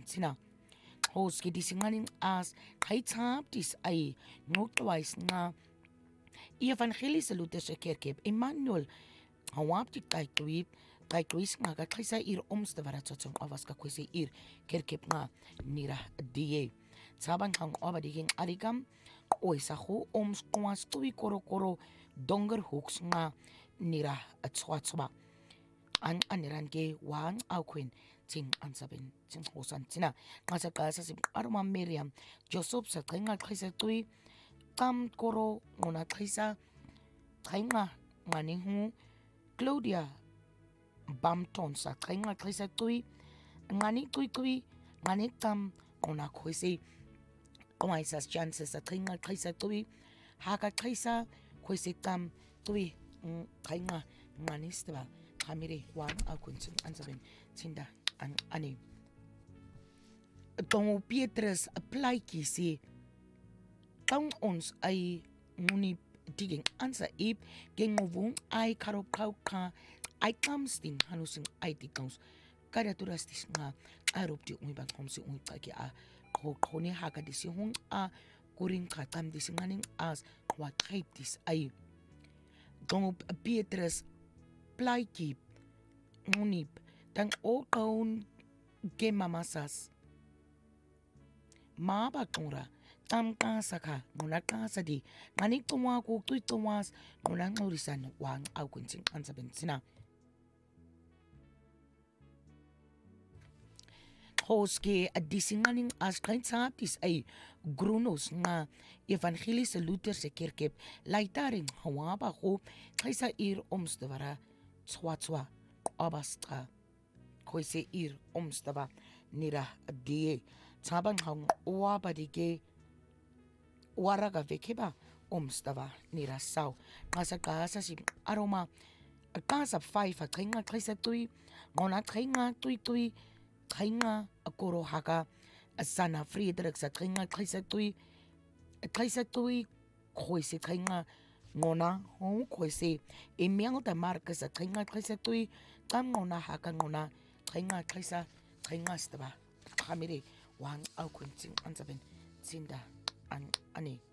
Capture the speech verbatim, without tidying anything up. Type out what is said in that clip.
tsina hoske disingani as geitsap dis ai notwys na evangelische Lutherse kerk heb Emmanuel hawap die kaikwip kaikwis nga kaisa ir omste varatsotsong avaska kwese ir kerk heb nga nira die sabang hang obadiging arigam oisahu oms kwas tuwi koro koro donger hoeks nga nira atswatsba an aniran ke wang auquin ting ansabin ting hosan tina ngasa kasa sim aroma Miriam Joseph sa kanga kaisa tuwi kam koro ngona kaisa kainga ngani hu Claudia Bampton sa kainga kaisa tuwi ngani tuwi tuwi ngani tam ngona kwese Omaisas chances sa kainga kaisa tuwi haka kaisa kwese tam tuwi kainga ngani staba kamire wan akunsin ansabin tinda an ani Tongo Petrus plaatjie sê kan ons ai muni digging ansa ip geng wong ai karop kau ka ai kamstin hanusing ai tikons karaturas dis nga arop di umi bang komsi umi taki a ko koni haka disi hong a kuring katam disi nganing as kwa type dis ai Tongo Petrus plaatjie muni dan o kaun ge mamasas Maba kora tam kasa ka ngona kasa di ngani tuma ko tu tumas ngona ngorisan wang au kunting ansabin sina hoske adisinganing as kain saptis ai grunos nga evangelische Lutherse kerk heb laitaring hawaba ho kaisa ir omstewara tswatswa abastra koise ir omstewa nira die Sabang hang oa badige waraga vekeba omstava nira sau ngasa kasa si aroma kasa five a kainga kaisa tui ngona kainga tui tui kainga akoro haka sana Friedrich sa kainga kaisa tui kaisa tui koise kainga ngona ho koise emiang da Marcus sa kainga kaisa tui tam ngona haka ngona kainga kaisa kainga stava kamire wang au kunting ansabin tinda an ani